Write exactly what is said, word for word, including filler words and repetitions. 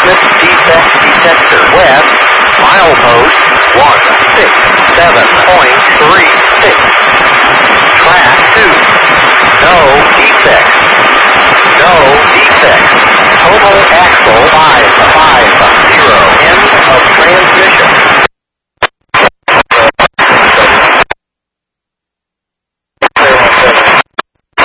ultimate defect detector. West, milepost one six seven point three six. Track two. No